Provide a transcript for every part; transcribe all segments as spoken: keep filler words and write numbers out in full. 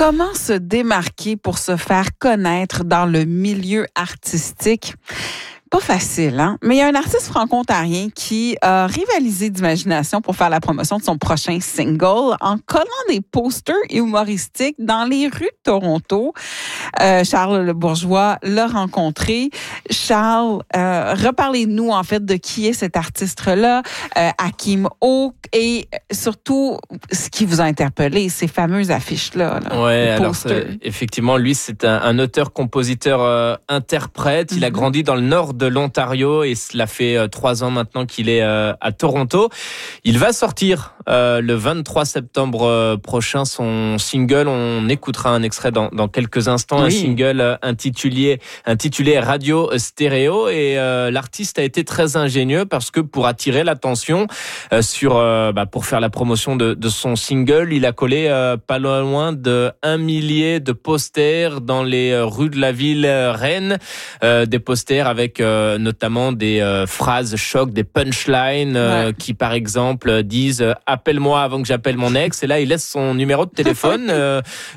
Comment se démarquer pour se faire connaître dans le milieu artistique? Pas facile, hein? Mais il y a un artiste franco-ontarien qui a rivalisé d'imagination pour faire la promotion de son prochain single en collant des posters humoristiques dans les rues de Toronto. Euh, Charles Le Bourgeois l'a rencontré. Charles, euh, reparlez-nous en fait de qui est cet artiste-là, euh, Hakim O, et surtout ce qui vous a interpellé, ces fameuses affiches-là. Là, ouais, alors ça, effectivement, lui, c'est un, un auteur-compositeur euh, interprète. Il mm-hmm. a grandi dans le nord de de l'Ontario et cela fait euh, trois ans maintenant qu'il est euh, à Toronto. Il va sortir euh, le vingt-trois septembre euh, prochain son single. On écoutera un extrait dans, dans quelques instants, oui. un single euh, intitulé intitulé Radio Stéréo et euh, l'artiste a été très ingénieux parce que pour attirer l'attention euh, sur euh, bah, pour faire la promotion de, de son single, il a collé euh, pas loin de un millier de posters dans les euh, rues de la ville euh, Rennes, euh, des posters avec euh, Euh, notamment des euh, phrases chocs, des punchlines euh, ouais. qui, par exemple, disent euh, « Appelle-moi avant que j'appelle mon ex ». Et là, il laisse son numéro de téléphone. euh,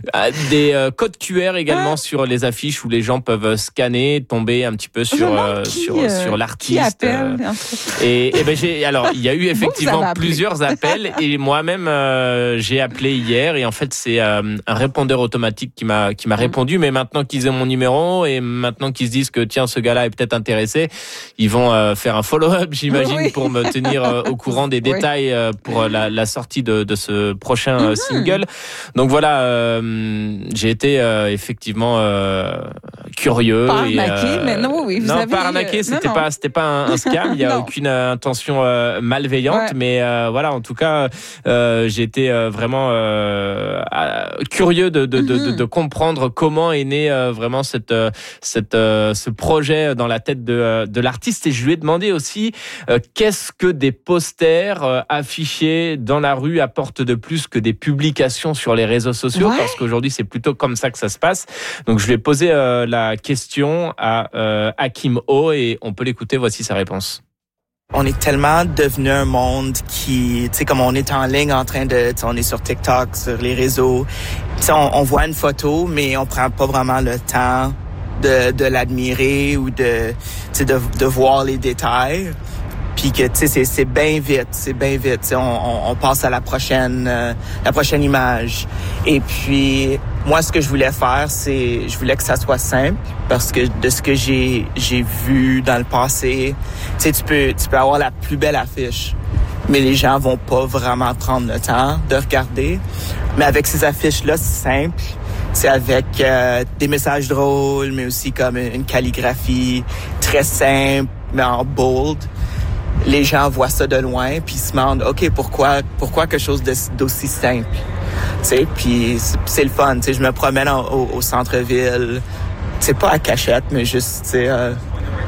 des euh, codes Q R également ouais. sur les affiches où les gens peuvent scanner, tomber un petit peu sur, euh, qui, sur, euh, sur l'artiste. Qui appelle, euh, et, et ben, j'ai, alors, il y a eu effectivement plusieurs appels et moi-même, euh, j'ai appelé hier et en fait, c'est euh, un répondeur automatique qui m'a, qui m'a répondu. Mais maintenant qu'ils ont mon numéro et maintenant qu'ils se disent que tiens, ce gars-là est peut-être intéressé, ils vont euh, faire un follow-up, j'imagine, oui. pour me tenir euh, au courant des détails euh, pour euh, la, la sortie de, de ce prochain euh, single. Donc voilà, euh, j'ai été euh, effectivement euh, curieux. Pas et, arnaqué, euh, mais non, oui. Vous non, avez... pas arnaqué, c'était non, pas, c'était pas un, un scam. Il y a non. aucune euh, intention euh, malveillante, ouais. mais euh, voilà, en tout cas, euh, j'ai été euh, vraiment euh, curieux de, de, mm-hmm. de, de, de comprendre comment est né euh, vraiment cette, cette, euh, ce projet dans la tête de de l'artiste et je lui ai demandé aussi euh, qu'est-ce que des posters euh, affichés dans la rue apportent de plus que des publications sur les réseaux sociaux ouais. parce qu'aujourd'hui c'est plutôt comme ça que ça se passe. Donc je lui ai posé euh, la question à euh, Hakim O et on peut l'écouter, voici sa réponse. On est tellement devenu un monde qui, tu sais, comme on est en ligne en train de, on est sur TikTok, sur les réseaux, tu sais, on, on voit une photo mais on prend pas vraiment le temps de, de l'admirer ou de, tu sais, de, de voir les détails. Puis que, tu sais, c'est, c'est bien vite, c'est bien vite. Tu sais, on, on, on passe à la prochaine, euh, la prochaine image. Et puis, moi, ce que je voulais faire, c'est, je voulais que ça soit simple parce que de ce que j'ai, j'ai vu dans le passé, tu sais, tu peux, tu peux avoir la plus belle affiche, mais les gens vont pas vraiment prendre le temps de regarder. Mais avec ces affiches-là, c'est simple. C'est avec euh, des messages drôles, mais aussi comme une calligraphie très simple, mais en bold. Les gens voient ça de loin, puis ils se demandent, OK, pourquoi pourquoi quelque chose de, d'aussi simple? Tu sais, puis c'est, c'est le fun. Tu sais, je me promène en, au, au centre-ville, c'est pas à cachette, mais juste, tu sais, euh,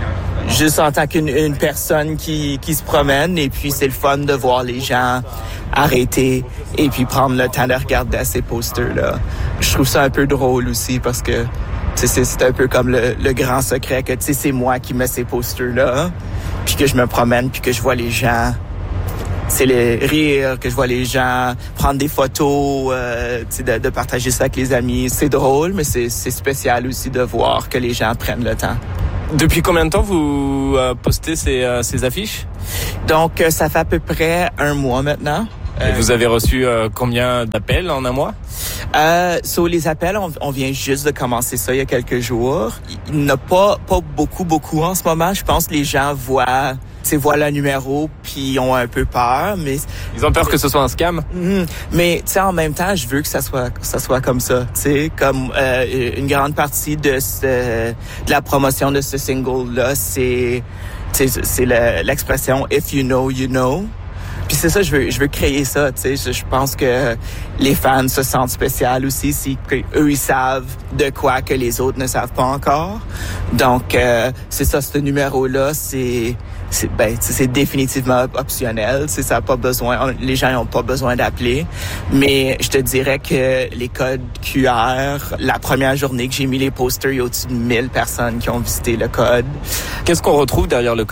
juste en tant qu'une une personne qui, qui se promène, et puis c'est le fun de voir les gens arrêter et puis prendre le temps de regarder ces posters-là. Je trouve ça un peu drôle aussi parce que c'est, c'est un peu comme le, le grand secret que c'est moi qui mets ces posters-là, puis que je me promène, puis que je vois les gens, c'est les rires, que je vois les gens prendre des photos, euh, de, de partager ça avec les amis. C'est drôle, mais c'est, c'est spécial aussi de voir que les gens prennent le temps. Depuis combien de temps vous euh, postez ces, euh, ces affiches? Donc, euh, ça fait à peu près un mois maintenant. Et vous avez reçu euh, combien d'appels en un mois? Euh, sur les appels, on, on vient juste de commencer ça il y a quelques jours. Il n'y en a pas, pas beaucoup, beaucoup en ce moment. Je pense que les gens voient, tu sais, voient le numéro puis ils ont un peu peur, mais... Ils ont peur que ce soit un scam? Mm, mais, tu sais, en même temps, je veux que ça soit, que ça soit comme ça. Tu sais, comme euh, une grande partie de, ce, de la promotion de ce single-là, c'est, tu sais, c'est le, l'expression « if you know, you know ». Puis c'est ça, je veux, je veux créer ça, tu sais. Je, je pense que les fans se sentent spécial aussi si eux ils savent de quoi que les autres ne savent pas encore. Donc euh, c'est ça, ce numéro-là, c'est, c'est ben, c'est définitivement optionnel. Tu sais, ça a pas besoin, les gens n'ont pas besoin d'appeler. Mais je te dirais que les codes Q R, la première journée que j'ai mis les posters, il y a au-dessus de mille personnes qui ont visité le code. Qu'est-ce qu'on retrouve derrière le code?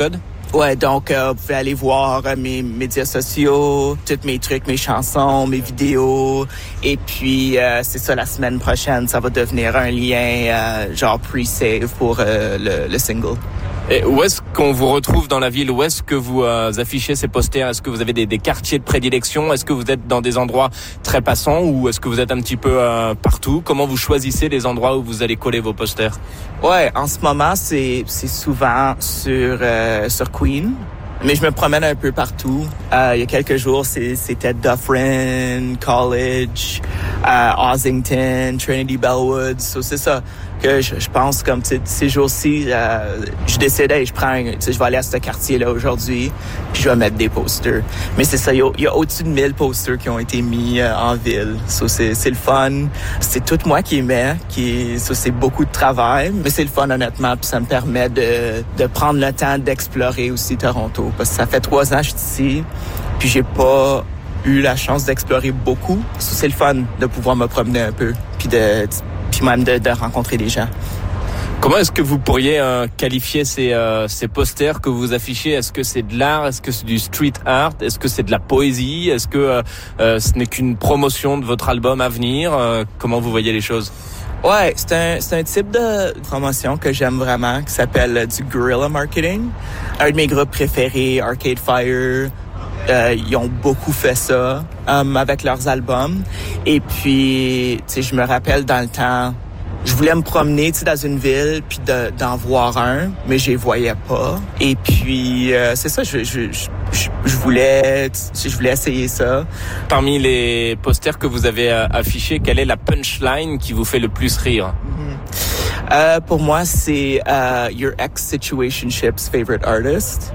Ouais, donc euh, vous pouvez aller voir euh, mes médias sociaux, tous mes trucs, mes chansons, mes vidéos. Et puis, euh, c'est ça, la semaine prochaine, ça va devenir un lien euh, genre pre-save pour euh, le, le single. Et où est-ce qu'on vous retrouve dans la ville? Où est-ce que vous euh, affichez ces posters? Est-ce que vous avez des, des quartiers de prédilection? Est-ce que vous êtes dans des endroits très passants ou est-ce que vous êtes un petit peu euh, partout? Comment vous choisissez les endroits où vous allez coller vos posters? Ouais, en ce moment, c'est c'est souvent sur euh, sur Queen. Mais je me promène un peu partout. Euh, il y a quelques jours, c'est, c'était Dufferin, College, euh, Ossington, Trinity Bellwoods. So, c'est ça que je, je pense comme ces jours-ci, euh, je décide, hey, je prends, un, je vais aller à ce quartier-là aujourd'hui, puis je vais mettre des posters. Mais c'est ça, il y a, il y a au-dessus de mille posters qui ont été mis euh, en ville. So, c'est, c'est le fun. C'est tout moi qui mets, qui, so, c'est beaucoup de travail, mais c'est le fun honnêtement, puis ça me permet de, de prendre le temps d'explorer aussi Toronto. Parce que ça fait trois ans que je suis ici, puis j'ai pas eu la chance d'explorer beaucoup. So, c'est le fun de pouvoir me promener un peu, puis de, puis même de, de rencontrer des gens. Comment est-ce que vous pourriez euh, qualifier ces, euh, ces posters que vous affichez? Est-ce que c'est de l'art? Est-ce que c'est du street art? Est-ce que c'est de la poésie? Est-ce que euh, euh, ce n'est qu'une promotion de votre album à venir? euh, Comment vous voyez les choses? Ouais, c'est un, c'est un type de promotion que j'aime vraiment, qui s'appelle euh, du guerrilla marketing. Un de mes groupes préférés, Arcade Fire, euh, ils ont beaucoup fait ça um, avec leurs albums. Et puis, tu sais, je me rappelle dans le temps, je voulais me promener, tu sais, dans une ville, puis de, d'en voir un, mais je les voyais pas. Et puis, euh, c'est ça, je, je, je, je, je voulais, je voulais essayer ça. Parmi les posters que vous avez euh, affichés, quelle est la punchline qui vous fait le plus rire? Mm-hmm. Euh, pour moi, c'est uh, Your Ex-Situationship's Favorite Artist.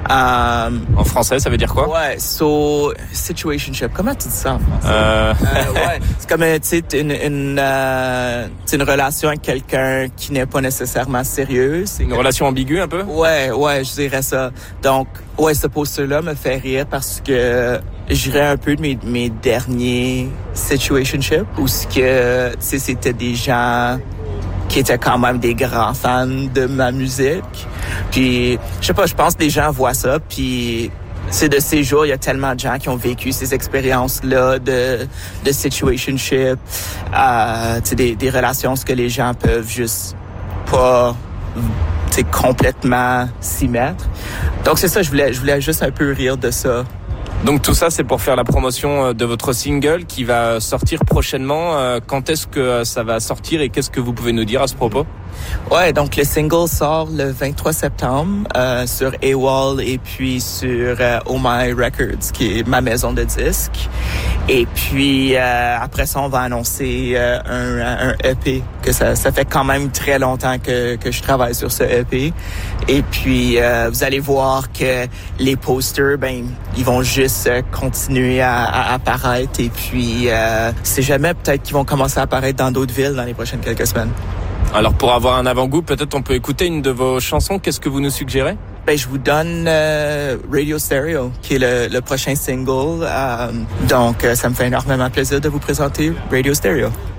Um, en français, ça veut dire quoi? Ouais, so, situationship. Comment tu dis ça en français? Euh... euh, ouais, c'est comme, tu sais, une, une, euh, une relation avec quelqu'un qui n'est pas nécessairement sérieuse. Une que... relation ambiguë un peu? Ouais, ouais, je dirais ça. Donc, ouais, ce poster-là me fait rire parce que je dirais un peu de mes, mes derniers situationships où ce que, tu sais, c'était des gens qui étaient quand même des grands fans de ma musique. Puis, je sais pas, je pense que les gens voient ça, puis c'est de ces jours, il y a tellement de gens qui ont vécu ces expériences-là de, de situationship, euh, tu sais, des, des relations ce que les gens peuvent juste pas, tu sais, complètement s'y mettre. Donc, c'est ça, je voulais, je voulais juste un peu rire de ça. Donc tout ça, c'est pour faire la promotion de votre single qui va sortir prochainement. Quand est-ce que ça va sortir et qu'est-ce que vous pouvez nous dire à ce propos? Ouais, donc le single sort le vingt-trois septembre euh, sur A W O L et puis sur euh, Oh My Records, qui est ma maison de disques. Et puis euh, après ça, on va annoncer euh, un, un E P, que ça, ça fait quand même très longtemps que, que je travaille sur ce E P. Et puis euh, vous allez voir que les posters, ben ils vont juste continuer à, à apparaître. Et puis euh, c'est jamais peut-être qu'ils vont commencer à apparaître dans d'autres villes dans les prochaines quelques semaines. Alors pour avoir un avant-goût, peut-être on peut écouter une de vos chansons. Qu'est-ce que vous nous suggérez? Ben, je vous donne euh, Radio Stereo, qui est le, le prochain single. Euh, donc, euh, ça me fait énormément plaisir de vous présenter Radio Stereo.